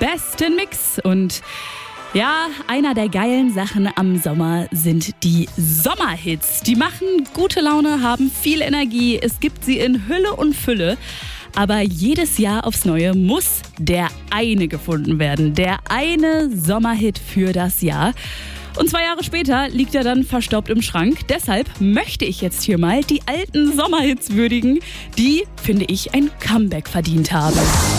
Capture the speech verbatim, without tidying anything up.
besten Mix. Und ja, einer der geilen Sachen am Sommer sind die Sommerhits. Die machen gute Laune, haben viel Energie. Es gibt sie in Hülle und Fülle. Aber jedes Jahr aufs Neue muss der eine gefunden werden. Der eine Sommerhit für das Jahr. Und zwei Jahre später liegt er dann verstaubt im Schrank. Deshalb möchte ich jetzt hier mal die alten Sommerhits würdigen, die, finde ich, ein Comeback verdient haben.